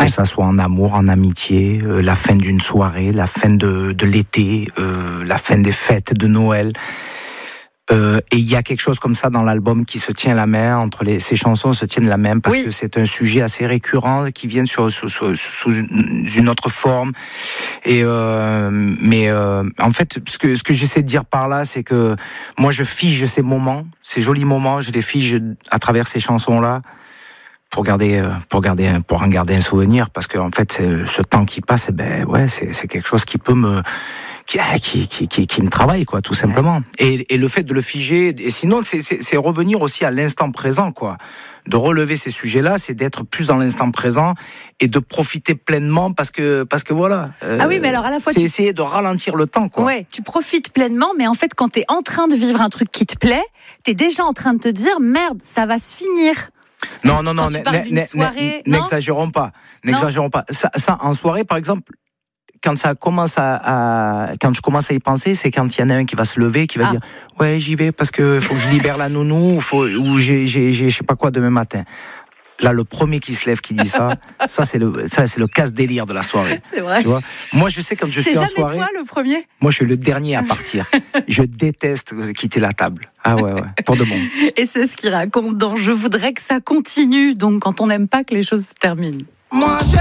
que ça soit en amour, en amitié, la fin d'une soirée, la fin de l'été, la fin des fêtes de Noël. Et il y a quelque chose comme ça dans l'album qui se tient la main, ces chansons se tiennent la main parce que c'est un sujet assez récurrent qui vient sous une autre forme. Et mais en fait, ce que j'essaie de dire par là, c'est que moi je fige ces moments, ces jolis moments, je les fige à travers ces chansons-là pour en garder un souvenir, parce que en fait, ce temps qui passe, c'est quelque chose qui peut qui me travaille, quoi, tout simplement. Et le fait de le figer, et sinon c'est revenir aussi à l'instant présent, quoi. De relever ces sujets-là, c'est d'être plus dans l'instant présent et de profiter pleinement parce que voilà. Oui, mais alors à la fois c'est essayer de ralentir le temps, quoi. Ouais, tu profites pleinement, mais en fait quand t'es en train de vivre un truc qui te plaît, t'es déjà en train de te dire merde, ça va se finir. Non, n'exagérons pas. Ça, en soirée, par exemple, quand je commence à y penser, c'est quand il y en a un qui va se lever, qui va dire ouais, j'y vais parce que faut que je libère la nounou, ou j'ai je sais pas quoi demain matin. Là, le premier qui se lève, qui dit ça c'est le casse-délire de la soirée. C'est vrai. Tu vois, moi, je sais quand je suis en soirée. C'est jamais toi le premier. Moi, je suis le dernier à partir. Je déteste quitter la table. Ah ouais, pour de bon. Et c'est ce qu'il raconte dans Je voudrais que ça continue. Donc, quand on n'aime pas que les choses se terminent. Moi,